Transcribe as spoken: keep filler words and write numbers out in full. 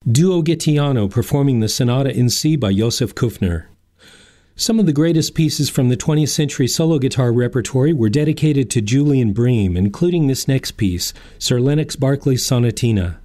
Duo Gittiano performing the Sonata in C by Josef Kufner. Some of the greatest pieces from the twentieth century solo guitar repertory were dedicated to Julian Bream, including this next piece, Sir Lennox Berkeley's Sonatina.